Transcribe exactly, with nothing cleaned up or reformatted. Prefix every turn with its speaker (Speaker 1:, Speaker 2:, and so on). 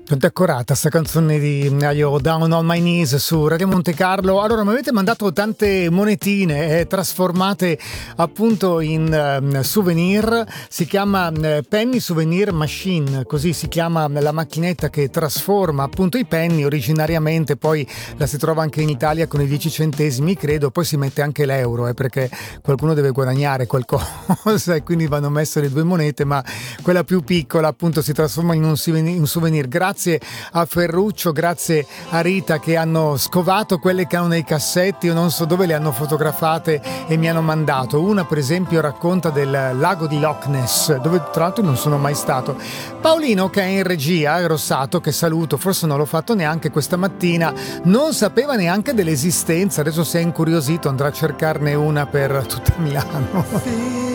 Speaker 1: Quanto è accurata sta canzone di Io Down on My Knees su Radio Monte Carlo. Allora, mi avete mandato tante monetine eh, trasformate appunto in eh, souvenir. Si chiama eh, Penny Souvenir Machine, così si chiama la macchinetta che trasforma appunto i penny. Originariamente poi la si trova anche in Italia con i dieci centesimi, credo. Poi si mette anche l'euro, eh, perché qualcuno deve guadagnare qualcosa e quindi vanno messe le due monete, ma quella più piccola appunto si trasforma in un souvenir. Un souvenir. Grazie a Ferruccio, grazie a Rita che hanno scovato quelle che hanno nei cassetti, io non so dove le hanno fotografate e mi hanno mandato. Una per esempio racconta del lago di Loch Ness, dove tra l'altro non sono mai stato. Paolino, che è in regia, Rossato, che saluto, forse non l'ho fatto neanche questa mattina, non sapeva neanche dell'esistenza, adesso si è incuriosito, andrà a cercarne una per tutta Milano.